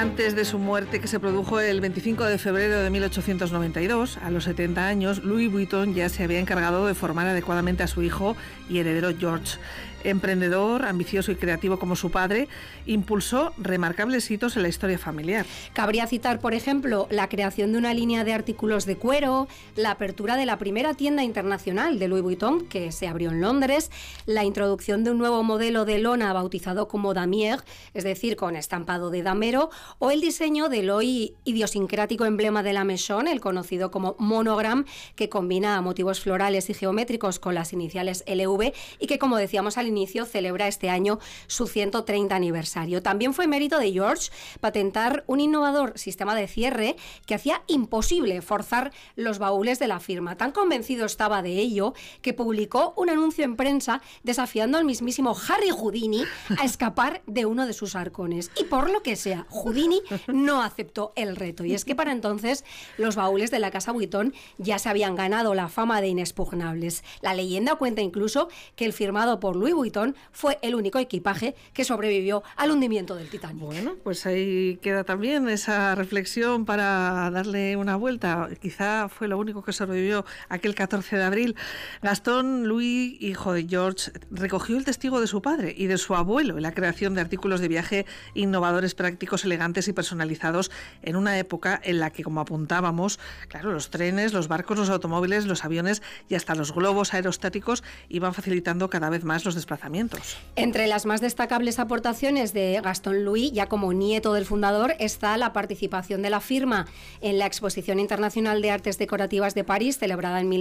Antes de su muerte, que se produjo el 25 de febrero de 1892, a los 70 años, Louis Vuitton ya se había encargado de formar adecuadamente a su hijo y heredero George. Emprendedor, ambicioso y creativo como su padre, impulsó remarcables hitos en la historia familiar. Cabría citar, por ejemplo, la creación de una línea de artículos de cuero, la apertura de la primera tienda internacional de Louis Vuitton, que se abrió en Londres, la introducción de un nuevo modelo de lona bautizado como damier, es decir, con estampado de damero, o el diseño del hoy idiosincrático emblema de la Maison, el conocido como monogram, que combina motivos florales y geométricos con las iniciales LV y que, como decíamos al inicio, celebra este año su 130 aniversario. También fue mérito de George patentar un innovador sistema de cierre que hacía imposible forzar los baúles de la firma. Tan convencido estaba de ello que publicó un anuncio en prensa desafiando al mismísimo Harry Houdini a escapar de uno de sus arcones. Y por lo que sea, Houdini no aceptó el reto. Y es que para entonces los baúles de la casa Vuitton ya se habían ganado la fama de inexpugnables. La leyenda cuenta incluso que el firmado por Louis Vuitton fue el único equipaje que sobrevivió al hundimiento del Titanic. Bueno, pues ahí queda también esa reflexión para darle una vuelta. Quizá fue lo único que sobrevivió aquel 14 de abril. Gastón Louis, hijo de George, recogió el testigo de su padre y de su abuelo en la creación de artículos de viaje innovadores, prácticos, elegantes y personalizados en una época en la que, como apuntábamos, claro, los trenes, los barcos, los automóviles, los aviones y hasta los globos aerostáticos iban facilitando cada vez más los desplazamientos. Entre las más destacables aportaciones de Gastón Louis, ya como nieto del fundador, está la participación de la firma en la Exposición Internacional de Artes Decorativas de París, celebrada en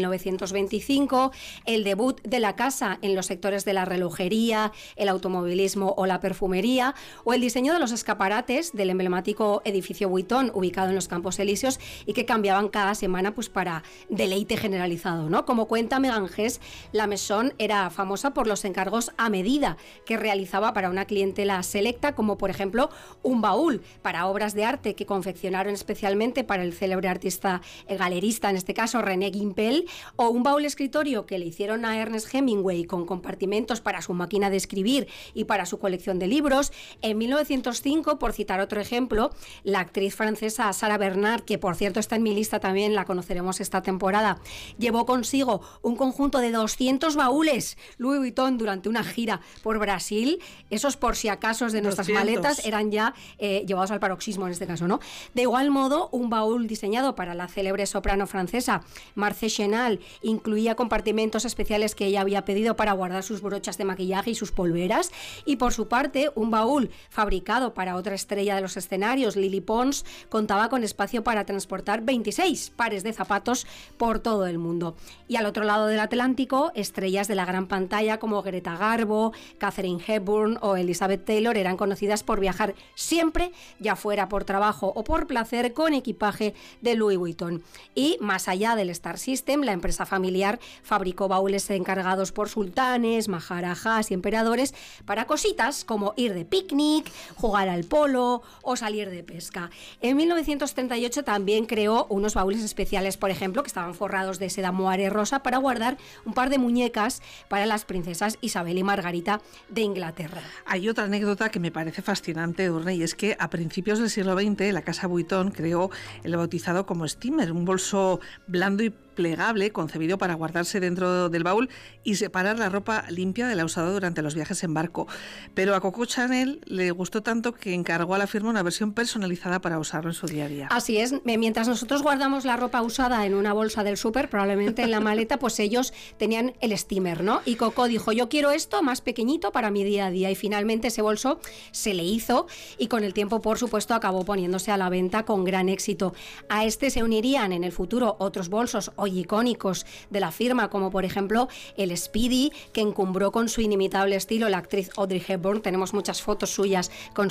1925, el debut de la casa en los sectores de la relojería, el automovilismo o la perfumería, o el diseño de los escaparates del emblemático edificio Vuitton, ubicado en los Campos Elíseos, y que cambiaban cada semana pues para deleite generalizado, ¿no? Como cuenta Megan Hess, la Maison era famosa por los encargos a medida que realizaba para una clientela selecta, como por ejemplo un baúl para obras de arte que confeccionaron especialmente para el célebre artista galerista, en este caso René Gimpel, o un baúl escritorio que le hicieron a Ernest Hemingway con compartimentos para su máquina de escribir y para su colección de libros. En 1905, por citar otro ejemplo, la actriz francesa Sarah Bernard, que por cierto está en mi lista también, la conoceremos esta temporada, llevó consigo un conjunto de 200 baúles Louis Vuitton durante una gira por Brasil. Esos por si acaso de nuestras 200. maletas eran ya llevados al paroxismo en este caso, ¿no? De igual modo, un baúl diseñado para la célebre soprano francesa Marcé Chenal incluía compartimentos especiales que ella había pedido para guardar sus brochas de maquillaje y sus polveras, y por su parte un baúl fabricado para otra estrella de los escenarios, Lily Pons, contaba con espacio para transportar 26 pares de zapatos por todo el mundo. Y al otro lado del Atlántico, estrellas de la gran pantalla como Greta Garbo, Katharine Hepburn o Elizabeth Taylor eran conocidas por viajar siempre, ya fuera por trabajo o por placer, con equipaje de Louis Vuitton. Y más allá del Star System, la empresa familiar fabricó baúles encargados por sultanes, maharajas y emperadores para cositas como ir de picnic, jugar al polo o salir de pesca. En 1938 también creó unos baúles especiales, por ejemplo, que estaban forrados de seda moiré rosa para guardar un par de muñecas para las princesas Isabel y Margarita de Inglaterra. Hay otra anécdota que me parece fascinante, Edurne, y es que a principios del siglo XX la casa Vuitton creó el bautizado como steamer, un bolso blando y plegable concebido para guardarse dentro del baúl y separar la ropa limpia de la usada durante los viajes en barco. Pero a Coco Chanel le gustó tanto que encargó a la firma una versión personalizada para usarlo en su día a día. Así es, mientras nosotros guardamos la ropa usada en una bolsa del súper, probablemente en la maleta, pues ellos tenían el steamer, ¿no? Y Coco dijo, yo quiero esto más pequeñito para mi día a día, y finalmente ese bolso se le hizo y con el tiempo, por supuesto, acabó poniéndose a la venta con gran éxito. A este se unirían en el futuro otros bolsos hoy icónicos de la firma, como por ejemplo el Speedy, que encumbró con su inimitable estilo la actriz Audrey Hepburn. Tenemos muchas fotos suyas con